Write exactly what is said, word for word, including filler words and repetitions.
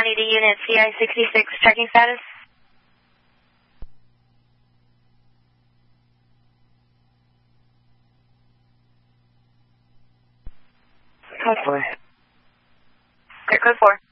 twenty to unit C I sixty-six, checking status. Code four. Okay, code four.